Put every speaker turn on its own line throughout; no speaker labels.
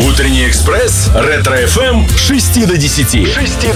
Утренний экспресс, Ретро-ФМ, 6 до 10.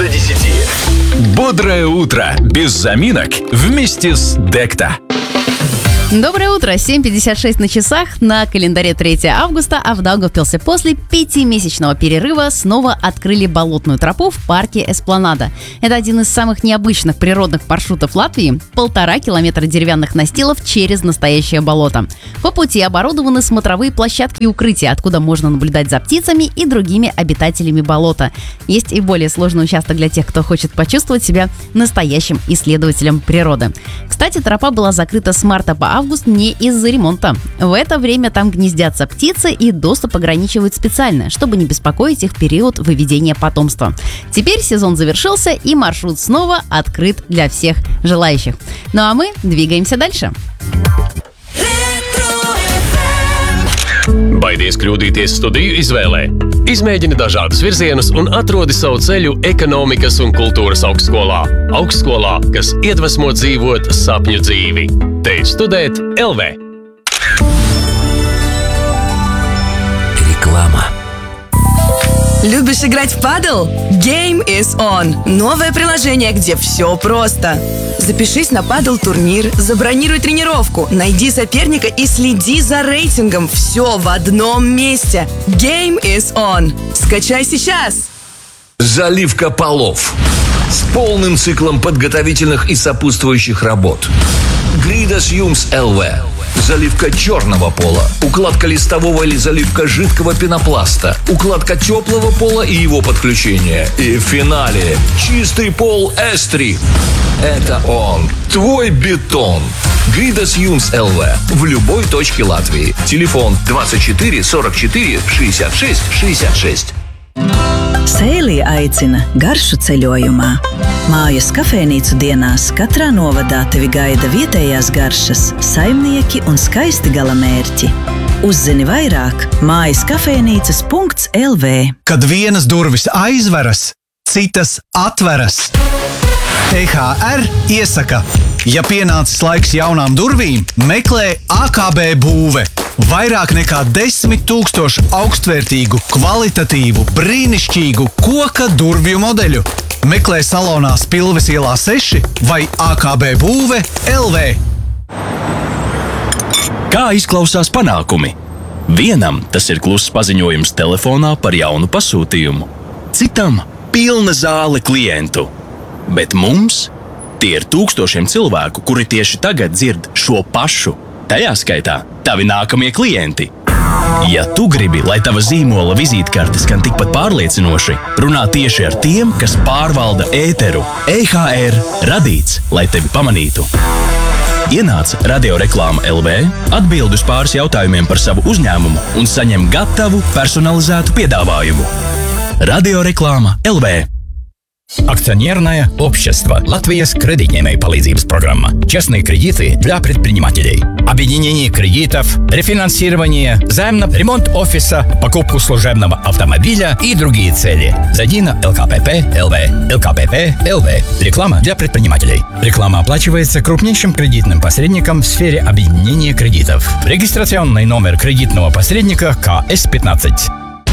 Бодрое утро, без заминок, вместе с Декта.
Доброе утро, 7:56 на часах, на календаре 3 августа, а в Даугавпилсе после 5-месячного перерыва снова открыли болотную тропу в парке Эспланада. Это один из самых необычных природных маршрутов Латвии, 1,5 километра деревянных настилов через настоящее болото. По пути оборудованы смотровые площадки и укрытия, откуда можно наблюдать за птицами и другими обитателями болота. Есть и более сложный участок для тех, кто хочет почувствовать себя настоящим исследователем природы. Кстати, тропа была закрыта с марта по август не из-за ремонта. В это время там гнездятся птицы, и доступ ограничивают специально, чтобы не беспокоить их в период выведения потомства. Теперь сезон завершился, и маршрут снова открыт для всех желающих. Ну а мы двигаемся дальше.
Baidies kļūdīties studiju izvēlē. Izmēģini dažādus virzienus un atrodi savu ceļu ekonomikas un kultūras augstskolā. Augstskolā, kas iedvesmo dzīvot sapņu dzīvi. Te ir studēt LV.
Реклама.
Любишь играть в падл? Game is on. Новое приложение, где все просто. Запишись на падл-турнир, забронируй тренировку, найди соперника и следи за рейтингом. Все в одном месте. Game is on. Скачай сейчас.
Заливка полов. С полным циклом подготовительных и сопутствующих работ. Гридас Юмс ЛВ. Заливка черного пола, укладка листового или заливка жидкого пенопласта, укладка теплого пола и его подключение. И в финале чистый пол Эстри. Это он, твой бетон. Гридас Юмс ЛВ в любой точке Латвии. Телефон 24 44 66 66.
Sēlija aicina garšu ceļojumā. Mājas kafejnīcu dienās katrā novadā tevi gaida vietējās garšas, saimnieki un skaisti galamērķi. Uzzini vairāk mājaskafejnīcas.lv.
Kad vienas durvis aizveras, citas atveras. EHR iesaka, ja pienācis laiks jaunām durvīm, meklē AKB būve. Vairāk nekā 10 000 augstvērtīgu, kvalitatīvu, brīnišķīgu koka durvju modeļu. Meklē salonā Spilves ielā 6 vai AKB būve LV.
Kā izklausās panākumi? Vienam tas ir kluss paziņojums telefonā par jaunu pasūtījumu. Citam pilna zāle klientu. Bet mums tie ir tūkstošiem cilvēku, kuri tieši tagad dzird šo pašu. Tajā skaitā tavi nākamie klienti. Ja tu gribi, lai tava zīmola vizītkarte skan tikpat pārliecinoši, runā tieši ar tiem, kas pārvalda ēteru. EHR radīts, lai tevi pamanītu. Ienāc radioreklāma LV, atbild uz pāris jautājumiem par savu uzņēmumu un saņem gatavu personalizētu piedāvājumu. Radioreklāma LV.
Акционерное общество Латвийс кредитной palīdzības программа. Честные кредиты для предпринимателей. Объединение кредитов, рефинансирование, займ на ремонт офиса, покупку служебного автомобиля и другие цели. Зайди на ЛКПП ЛВ. ЛКПП ЛВ. Реклама для предпринимателей. Реклама оплачивается крупнейшим кредитным посредником в сфере объединения кредитов. Регистрационный номер кредитного посредника КС-15.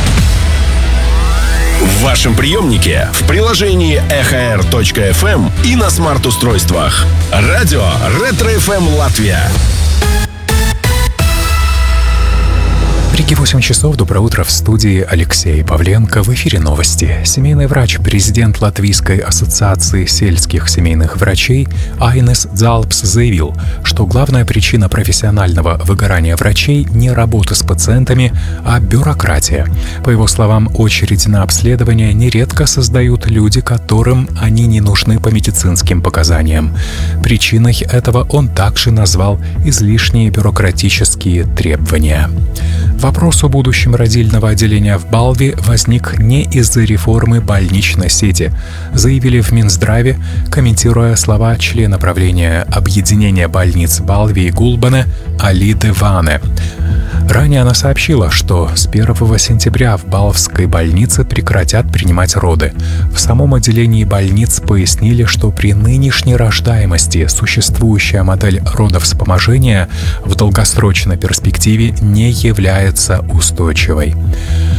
В вашем приемнике, в приложении EHR.FM и на смарт-устройствах. Радио Ретро-ФМ Латвия.
В Риге 8 часов. Доброе утро. В студии Алексей Павленко. В эфире новости. Семейный врач, президент Латвийской ассоциации сельских семейных врачей Айнес Дзалпс заявил, что главная причина профессионального выгорания врачей не работа с пациентами, а бюрократия. По его словам, очередь на обследование нередко создают люди, которым они не нужны по медицинским показаниям. Причиной этого он также назвал излишние бюрократические требования. Вопрос о будущем родильного отделения в Балви возник не из-за реформы больничной сети, заявили в Минздраве, комментируя слова члена правления объединения больниц Балви и Гулбане Алиды Ване. Ранее она сообщила, что с 1 сентября в Балвской больнице прекратят принимать роды. В самом отделении больниц пояснили, что при нынешней рождаемости существующая модель родовспоможения в долгосрочной перспективе не является устойчивой. В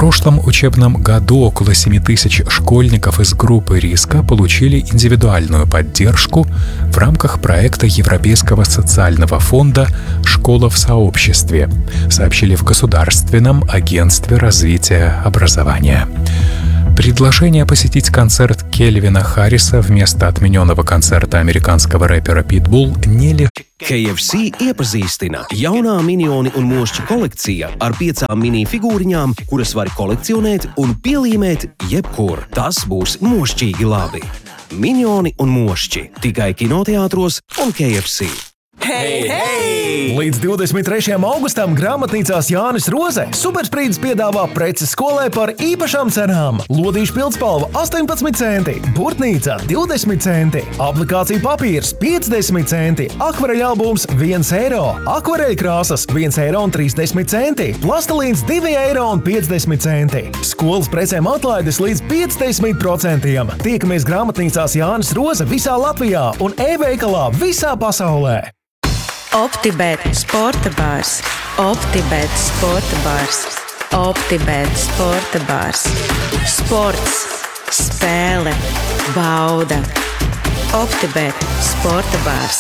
прошлом учебном году около 7 тысяч школьников из группы риска получили индивидуальную поддержку в рамках проекта Европейского социального фонда «Школа в сообществе», сообщили в Государственном агентстве развития образования. Предложение посетить концерт Кельвина Харриса вместо отмененного концерта американского рэпера Pitbull нелегко.
KFC iepazīstina jaunā minioni un mošķi kolekcija ar 5 mini-figūriņām, kuras var kolekcionēt un pielīmēt jebkur. Tas būs mošķīgi labi. Minioni un mošķi tikai kinoteātros un KFC.
Hei, hei! Līdz 23. augustam grāmatnīcās Jānis Roze Supersprīdis piedāvā preces skolai par īpašām cenām. Lodīšu pildspalva 18 centi, burtnīca 20 centi, aplikācija papīrs 50 centi, akvareļa albums 1 eiro, akvareļa krāsas 1 eiro un 30 centi, plastelīns 2 eiro un 50 centi. Skolas precēm atlaides līdz 50%. Tiekamies grāmatnīcās Jānis Roze visā Latvijā un e-veikalā visā pasaulē.
OptiBet sporta bārs, OptiBet sporta bārs, OptiBet sporta bārs. Sports, spēle, bauda. OptiBet sporta bārs.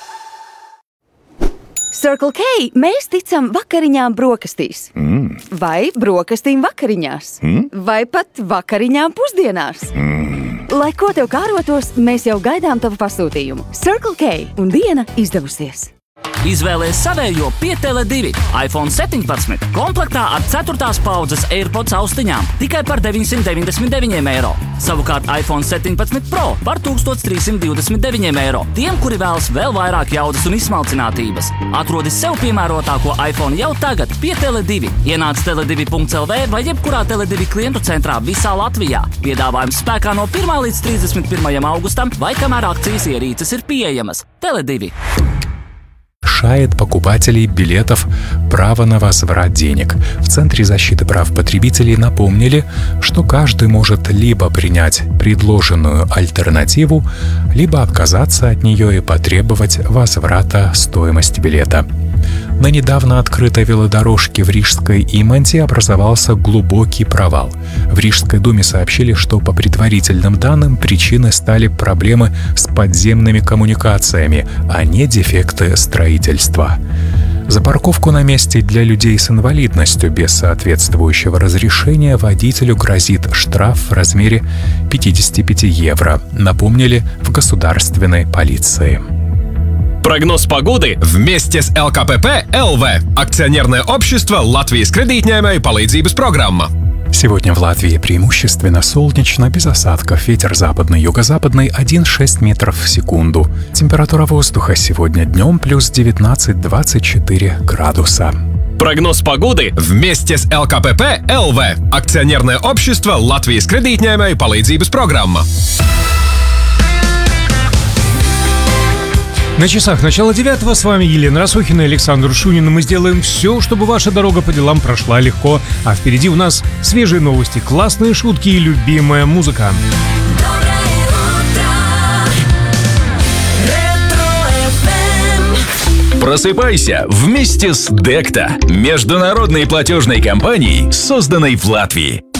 Circle K mēs ticam vakariņām brokastīs. Vai brokastīm vakariņās. Vai pat vakariņām pusdienās. Lai ko tev kārotos, mēs jau gaidām tavu pasūtījumu. Circle K un diena izdevusies.
Izvēlies savējo pie Tele2. iPhone 17 komplektā ar 4. paudzes AirPods austiņām tikai par 999 eiro. Savukārt iPhone 17 Pro par 1329 eiro. Tiem, kuri vēlas vēl vairāk jaudas un izsmalcinātības. Atrodi sev piemērotāko iPhone jau tagad pie Tele2. Ienāc tele2.lv vai jebkurā Tele2 klientu centrā visā Latvijā. Piedāvājums spēkā no 1. līdz 31. augustam vai kamēr akcijas ierīces ir pieejamas. Tele2.
Лишает покупателей билетов права на возврат денег. В Центре защиты прав потребителей напомнили, что каждый может либо принять предложенную альтернативу, либо отказаться от нее и потребовать возврата стоимости билета. На недавно открытой велодорожке в Рижской Иманте образовался глубокий провал. В Рижской думе сообщили, что по предварительным данным причиной стали проблемы с подземными коммуникациями, а не дефекты строительства. За парковку на месте для людей с инвалидностью без соответствующего разрешения водителю грозит штраф в размере 55 евро, напомнили в государственной полиции.
Прогноз погоды вместе с ЛКПП ЛВ. Акционерное общество Латвijas кредитņēmēju palīdzības программа.
Сегодня в Латвии преимущественно солнечно, без осадков. Ветер западный, юго-западный 1,6 метров в секунду. Температура воздуха сегодня днем плюс 19-24 градуса.
Прогноз погоды вместе с ЛКПП ЛВ. Акционерное общество Латвijas кредитņēmēju palīdzības программа.
На часах начало 9-го. С вами Елена Расухина и Александр Шунин. Мы сделаем все, чтобы ваша дорога по делам прошла легко. А впереди у нас свежие новости, классные шутки и любимая музыка.
Просыпайся вместе с Декта, международной платежной компанией, созданной в Латвии.